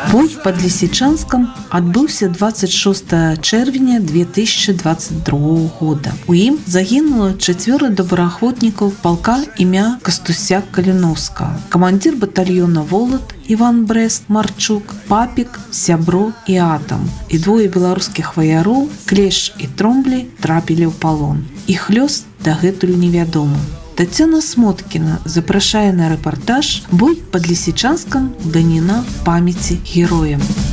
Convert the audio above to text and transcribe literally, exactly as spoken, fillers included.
Бой под Лисичанском адбыўся двадцать шостого чэрвеня две тысячи двадцать другого года. У ім загінула чацвёра добраахвотнікаў палка імя Кастуся Каліновскага, камандзір батальёна «Волат» Іван Брест Марчук, Папік, Сябро і Атам. І двое беларускіх ваяроў, Клеш і Тромблі, трапілі ў палон. Іх лёс дагэтуль невядомы. Таццяна Смоткіна запрашае на рэпартаж «Бой под Лисичанском. Даніна памяці героям».